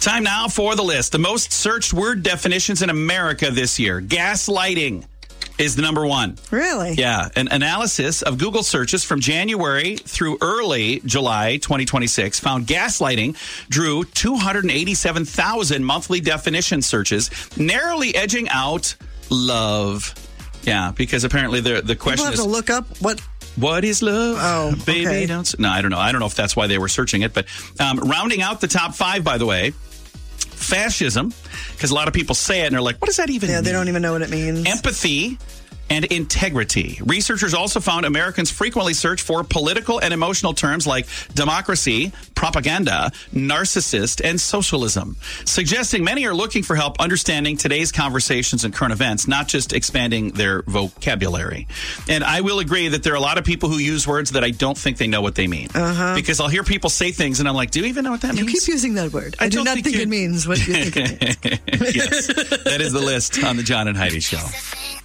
Time now for the list. The most searched word definitions in America this year. Gaslighting is the number one. Really? Yeah. An analysis of Google searches from January through early July 2026 found gaslighting drew 287,000 monthly definition searches, narrowly edging out love. Yeah, because apparently the question People have to look up what is love? Oh, baby, okay. don't. No, I don't know. I don't know if that's why they were searching it. But rounding out the top five, by the way, fascism, because a lot of people say it and they're like, what does that even mean? Yeah, they don't even know what it means. Empathy and integrity. Researchers also found Americans frequently search for political and emotional terms like democracy, propaganda, narcissist, and socialism, suggesting many are looking for help understanding today's conversations and current events, not just expanding their vocabulary. And I will agree that there are a lot of people who use words that I don't think they know what they mean. Because I'll hear people say things and I'm like, do you even know what that means? You keep using that word. I do not think it means what you think it means. Yes, that is the list on the John and Heidi Show.